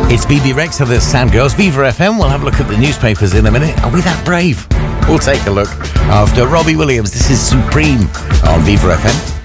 It's BB Rex of the Sound Girls, Viva FM. We'll have a look at the newspapers in a minute. Are we that brave? We'll take a look after Robbie Williams. This is Supreme on Viva FM.